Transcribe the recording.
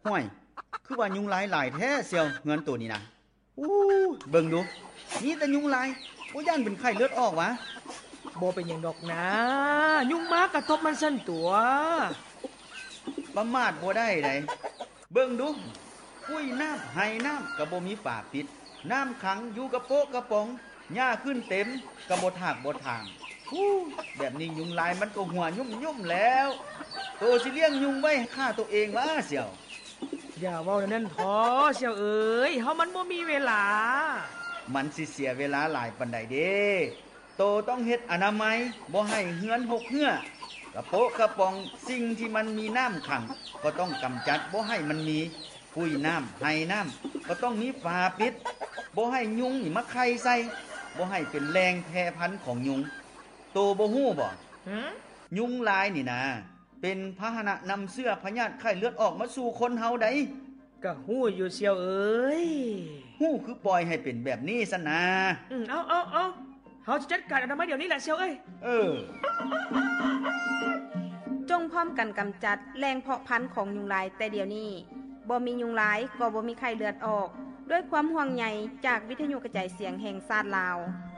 ห้วยคือว่ายุงลายหลายแท้เสียวเงินตัวนี้นะอู้เบิ่งดูนี่แต่ยุงลายบ่ย่านเป็นไข้เลือดออกวะบ่เป็นหยังดอกนะยุงมากระทบมันสั่นตัวประมาทบ่ได้ไดเบิ่งดูปุ้ยน้ำไห้น้ำก็บ่มีฝาปิดน้ำขังอยู่กระโปะกระป๋องหญ้าขึ้นเต็มก็บ่ถากบ่ทางแบบนี้ยุงลายมันก็หัวยุ่มๆแล้วโตสิเลี้ยงยุงไว้ฆ่าตัวเองวะเสี่ยวอย่าเว้านั่นท้อเสี่ยวเอ๋ยเฮามันบ่มีเวลามันสิเสียเวลาหลายปานใดเด้โตต้องเฮ็ดอนามัยบ่ให้เหือนหกเหือกระโปะกระป๋องสิ่งที่มันมีน้ำขังก็ต้องกำจัดบ่ให้มันมีปุ้ยน้ำไห้น้ำก็ต้องมีฝาปิดบ่ให้ยุงนี่มาไข่ใส่บ่ให้เป็นแรงแพร่พันธุ์ของยุงโตบ่ฮู้บ่ยุงลายนี่นะเป็นพาหนะนำเสื้อพยาธิไข้เลือดออกมาสู่คนเฮาได้ก็ฮู้อยู่เสี่ยวเอ๋ยฮู้คือปล่อยให้เป็นแบบนี้ซะนะเอาเฮาจะจัดการอนามัยเดี๋ยวนี้แหละเสี่ยวเอ้ยจงพร้อมกันกำจัดแรงเพาะพันธุ์ของยุงลายแต่เดี๋ยวนี้บ่มียุงลายก็บ่มีไข้เลือดออกด้วยความห่วงใยจากวิทยุกระจายเสียงแห่งชาติลาว